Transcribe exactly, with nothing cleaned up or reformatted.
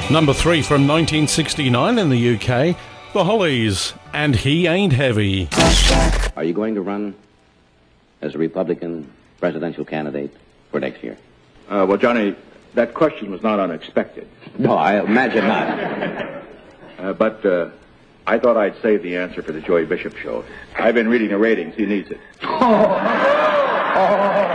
Number three from nineteen sixty-nine in the U K, The Hollies, and He Ain't Heavy. Are you going to run as a Republican presidential candidate for next year? Uh, well, Johnny, that question was not unexpected. No, I imagine not. Uh, but uh, I thought I'd save the answer for the Joey Bishop show. I've been reading the ratings. He needs it. Oh. Oh.